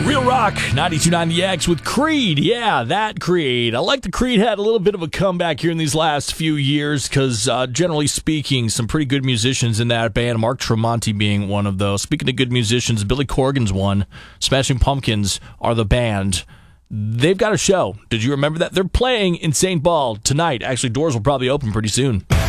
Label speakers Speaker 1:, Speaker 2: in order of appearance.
Speaker 1: Real Rock, 92.9 The X with Creed. Yeah, that Creed. I like the Creed had a little bit of a comeback here in these last few years because, generally speaking, some pretty good musicians in that band, Mark Tremonti being one of those. Speaking of good musicians, Billy Corgan's one. Smashing Pumpkins are the band. They've got a show. Did you remember that? They're playing in St. Paul tonight. Actually, doors will probably open pretty soon.